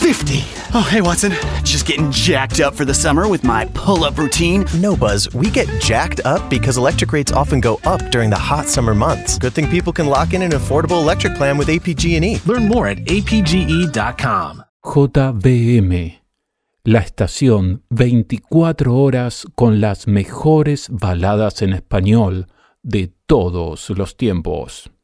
50. Oh, hey, Watson. Just getting jacked up for the summer with my pull-up routine. No, Buzz, we get jacked up because electric rates often go up during the hot summer months. Good thing people can lock in an affordable electric plan with APG&E. Learn more at apge.com. JBM, la estación 24 horas con las mejores baladas en español de todos los tiempos.